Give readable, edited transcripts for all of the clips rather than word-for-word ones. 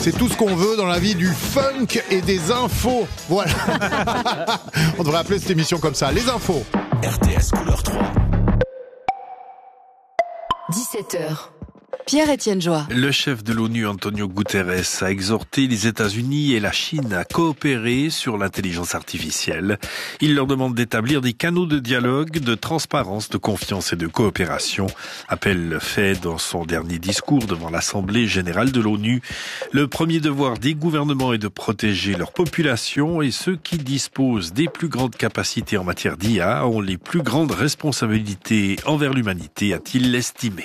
C'est tout ce qu'on veut dans la vie, du funk et des infos. Voilà. On devrait appeler cette émission comme ça, les infos. RTS couleur 3. 17h. Pierre-Étienne Joie. Le chef de l'ONU, Antonio Guterres, a exhorté les États-Unis et la Chine à coopérer sur l'intelligence artificielle. Il leur demande d'établir des canaux de dialogue, de transparence, de confiance et de coopération. Appel fait dans son dernier discours devant l'Assemblée générale de l'ONU. Le premier devoir des gouvernements est de protéger leur population et ceux qui disposent des plus grandes capacités en matière d'IA ont les plus grandes responsabilités envers l'humanité, a-t-il estimé.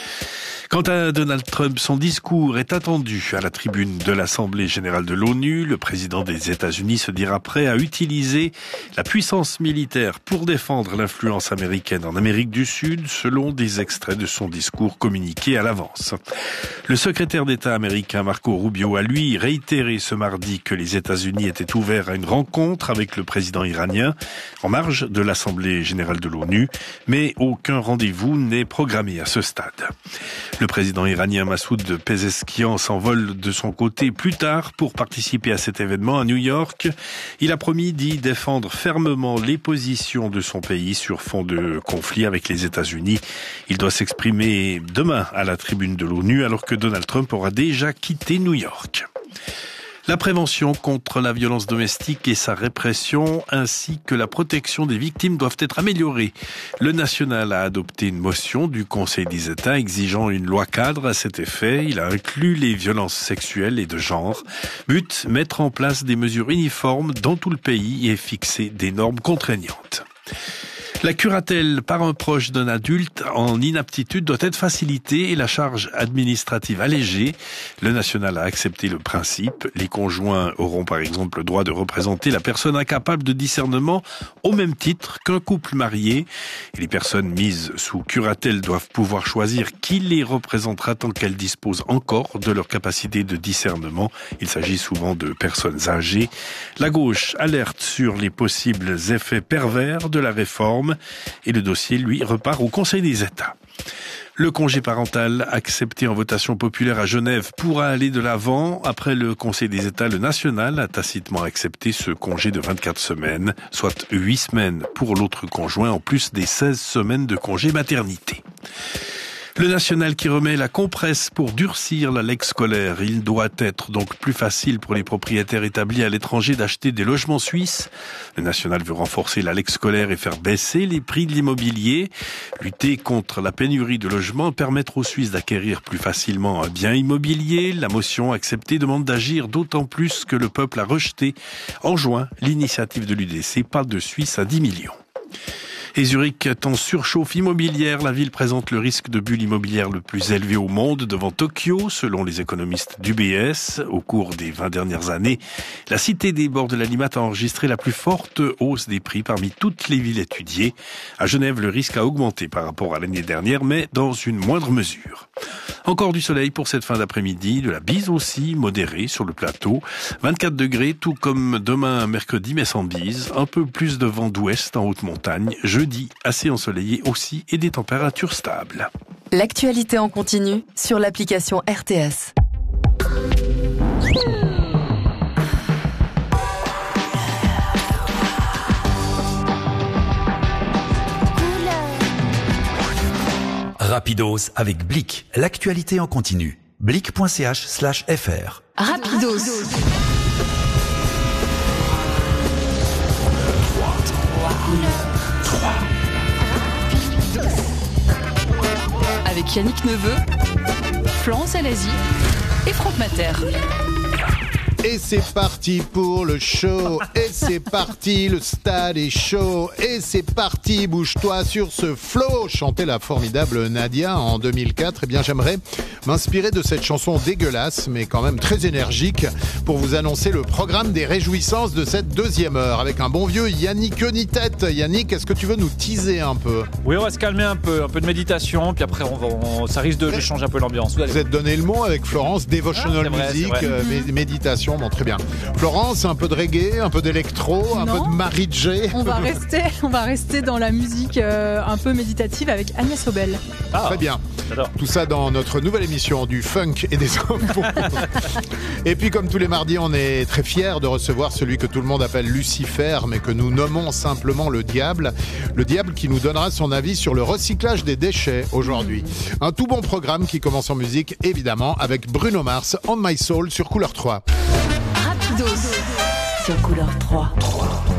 Quant à Donald Trump, son discours est attendu à la tribune de l'Assemblée générale de l'ONU. Le président des États-Unis se dira prêt à utiliser la puissance militaire pour défendre l'influence américaine en Amérique du Sud, selon des extraits de son discours communiqués à l'avance. Le secrétaire d'État américain Marco Rubio a lui réitéré ce mardi que les États-Unis étaient ouverts à une rencontre avec le président iranien en marge de l'Assemblée générale de l'ONU, mais aucun rendez-vous n'est programmé à ce stade. Le président iranien Massoud Pezeshkian s'envole de son côté plus tard pour participer à cet événement à New York. Il a promis d'y défendre fermement les positions de son pays sur fond de conflit avec les États-Unis. Il doit s'exprimer demain à la tribune de l'ONU alors que Donald Trump aura déjà quitté New York. La prévention contre la violence domestique et sa répression, ainsi que la protection des victimes doivent être améliorées. Le National a adopté une motion du Conseil des États exigeant une loi cadre à cet effet. Il a inclus les violences sexuelles et de genre. But, mettre en place des mesures uniformes dans tout le pays et fixer des normes contraignantes. La curatelle par un proche d'un adulte en inaptitude doit être facilitée et la charge administrative allégée. Le National a accepté le principe. Les conjoints auront par exemple le droit de représenter la personne incapable de discernement au même titre qu'un couple marié. Et les personnes mises sous curatelle doivent pouvoir choisir qui les représentera tant qu'elles disposent encore de leur capacité de discernement. Il s'agit souvent de personnes âgées. La gauche alerte sur les possibles effets pervers de la réforme. Et le dossier, lui, repart au Conseil des États. Le congé parental accepté en votation populaire à Genève pourra aller de l'avant. Après le Conseil des États, le National a tacitement accepté ce congé de 24 semaines, soit 8 semaines pour l'autre conjoint, en plus des 16 semaines de congé maternité. Le National qui remet la compresse pour durcir la lex scolaire. Il doit être donc plus facile pour les propriétaires établis à l'étranger d'acheter des logements suisses. Le National veut renforcer la lex scolaire et faire baisser les prix de l'immobilier. Lutter contre la pénurie de logements, permettre aux Suisses d'acquérir plus facilement un bien immobilier. La motion acceptée demande d'agir d'autant plus que le peuple a rejeté en juin l'initiative de l'UDC, pas de Suisse à 10 millions. Et Zurich est en surchauffe immobilière. La ville présente le risque de bulle immobilière le plus élevé au monde devant Tokyo, selon les économistes d'UBS. Au cours des 20 dernières années, la cité des bords de la Limate a enregistré la plus forte hausse des prix parmi toutes les villes étudiées. À Genève, le risque a augmenté par rapport à l'année dernière, mais dans une moindre mesure. Encore du soleil pour cette fin d'après-midi, de la bise aussi, modérée sur le plateau. 24 degrés, tout comme demain mercredi, mais sans bise. Un peu plus de vent d'ouest en haute montagne. Jeudi, assez ensoleillé aussi et des températures stables. L'actualité en continu sur l'application RTS. Rapidos avec Blick, l'actualité en continu. Blick.ch/fr. Rapidos. Avec Yannick Neveu, Florence Alazi et Franck Mater. Et c'est parti pour le show, et c'est parti, le stade est chaud, et c'est parti, bouge-toi sur ce flow, chantait la formidable Nadia en 2004. Eh bien, j'aimerais m'inspirer de cette chanson dégueulasse, mais quand même très énergique, pour vous annoncer le programme des réjouissances de cette deuxième heure, avec un bon vieux Yannick Nitette. Yannick, est-ce que tu veux nous teaser un peu ? Oui, on va se calmer un peu de méditation, puis après ça risque de changer un peu l'ambiance. Vous êtes donné le mot avec Florence, devotional music, méditation. l'émission. Bon, très bien. Florence, un peu de reggae, un peu d'électro, un peu de Mary J. On va rester dans la musique un peu méditative avec Agnès Obel. Très bien. J'adore. Tout ça dans notre nouvelle émission du funk et des enfants. Et puis comme tous les mardis, on est très fiers de recevoir celui que tout le monde appelle Lucifer, mais que nous nommons simplement le diable. Le diable qui nous donnera son avis sur le recyclage des déchets aujourd'hui. Un tout bon programme qui commence en musique, évidemment, avec Bruno Mars, On My Soul sur Couleur 3. Rapidos sur Couleur 3.